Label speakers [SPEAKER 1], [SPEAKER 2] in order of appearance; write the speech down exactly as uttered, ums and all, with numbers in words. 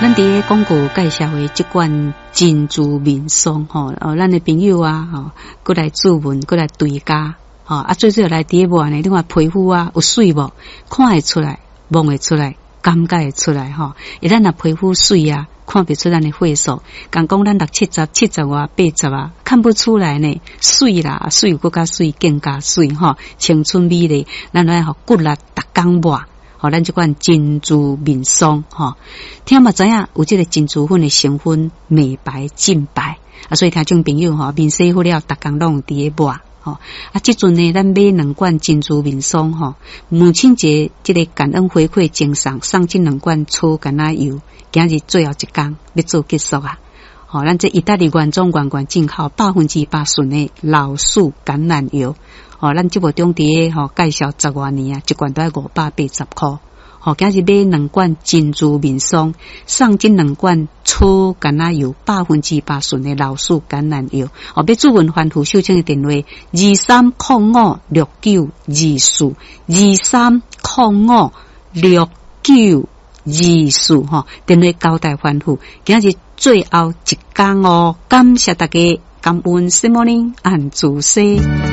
[SPEAKER 1] 咱伫个广告介绍的这款珍珠面霜吼，哦，咱的朋友啊，吼，过来注文，过来对家，吼，啊，最主要来第一步呢，你看皮肤啊有水无，看会出来，摸会出来，感觉会出来吼。一旦若皮肤水啊，看不出咱的血素，讲讲咱六七十、七十啊、八十啊，看不出来呢，水啦，水有更加水，更加水吼，青春美丽，咱来吼骨力逐工抹。吼，咱这款珍珠面霜吼，听嘛知影有这个珍珠粉的成分，美白净白啊，所以听众朋友吼，面洗好了，逐工拢伫咧抹吼啊。即阵呢，咱买两罐珍珠面霜吼，母亲节这个感恩回馈赠送，送这两罐粗橄榄油，今日最后一工要做结束啊。吼，咱这意大利原装原罐进口百分之八纯的老树橄榄油。哦，咱这部中伫吼介绍十多年啊，一罐都要五百八十块。吼，今日买两罐珍珠面霜，送这两罐粗橄榄油，百分之八纯的老树橄榄油。哦，要注文欢呼秀清的电话：二三零五六九二四二三零五六九二四吼，电话交代欢呼。今日最后一天哦，感谢大家，感恩 Good morning 安主席。